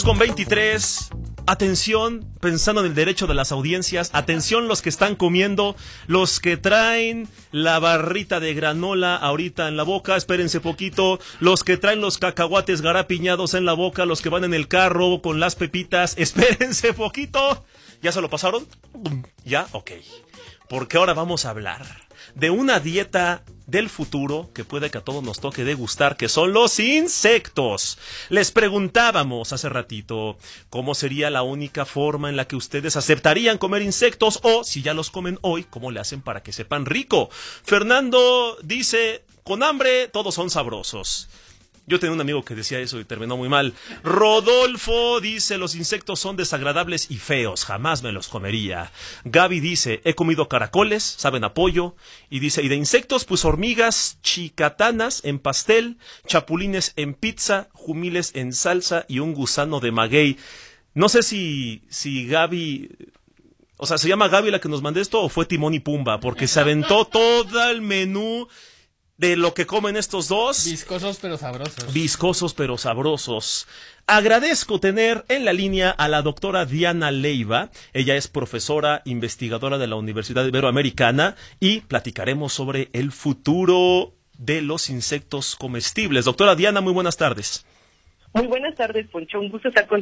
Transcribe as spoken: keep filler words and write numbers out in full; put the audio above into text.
Con veintitrés, atención, pensando en el derecho de las audiencias, atención los que están comiendo, los que traen la barrita de granola ahorita en la boca, espérense poquito, los que traen los cacahuates garapiñados en la boca, los que van en el carro con las pepitas, espérense poquito. ¿Ya se lo pasaron? ¿Ya? Ok. Porque ahora vamos a hablar de una dieta del futuro que puede que a todos nos toque degustar, que son los insectos. Les preguntábamos hace ratito cómo sería la única forma en la que ustedes aceptarían comer insectos, o si ya los comen hoy, cómo le hacen para que sepan rico. Fernando dice, con hambre todos son sabrosos. Yo tenía un amigo que decía eso y terminó muy mal. Rodolfo dice, los insectos son desagradables y feos, jamás me los comería. Gaby dice, he comido caracoles, saben a pollo. Y dice, y de insectos, pues hormigas chicatanas en pastel, chapulines en pizza, jumiles en salsa y un gusano de maguey. No sé si, si Gaby... O sea, ¿se llama Gaby la que nos mandó esto o fue Timón y Pumba? Porque se aventó todo el menú de lo que comen estos dos. Viscosos pero sabrosos. Viscosos pero sabrosos. Agradezco tener en la línea a la doctora Diana Leiva. Ella es profesora investigadora de la Universidad Iberoamericana y platicaremos sobre el futuro de los insectos comestibles. Doctora Diana, muy buenas tardes. Muy buenas tardes, Poncho. Un gusto estar con